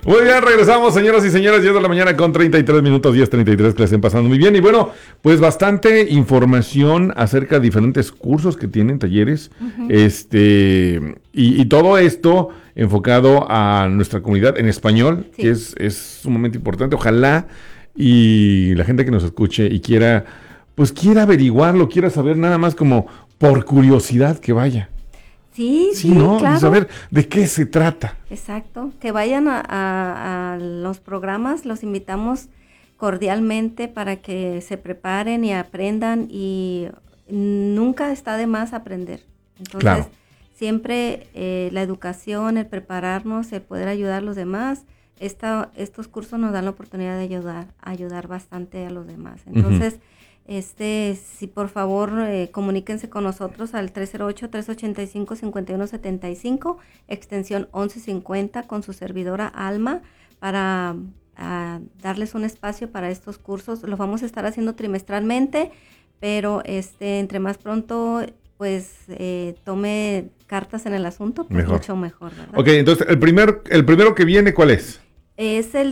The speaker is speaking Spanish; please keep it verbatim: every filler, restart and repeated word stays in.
Muy bien, regresamos, señoras y señores, diez de la mañana con treinta y tres minutos, diez treinta y tres, que la estén pasando muy bien. Y bueno, pues bastante información acerca de diferentes cursos que tienen, talleres, uh-huh. este y, y todo esto enfocado a nuestra comunidad en español, sí. que es, es sumamente importante. Ojalá y la gente que nos escuche y quiera, pues quiera averiguarlo, quiera saber nada más como por curiosidad que vaya. Sí, sí, sí, ¿no? claro. Saber de qué se trata. Exacto, que vayan a, a, a los programas, los invitamos cordialmente para que se preparen y aprendan, y nunca está de más aprender. Entonces, claro. siempre eh, la educación, el prepararnos, el poder ayudar a los demás, esta, estos cursos nos dan la oportunidad de ayudar, ayudar bastante a los demás. Entonces, uh-huh. Este, si por favor eh, comuníquense con nosotros al tres cero ocho, tres ocho cinco, cinco uno siete cinco, extensión once cincuenta, con su servidora Alma, para uh, darles un espacio para estos cursos. Los vamos a estar haciendo trimestralmente, pero este, entre más pronto pues eh, tome cartas en el asunto, pues mejor. mucho mejor, ¿verdad? Ok, entonces el primer, el primero que viene, ¿cuál es? Es el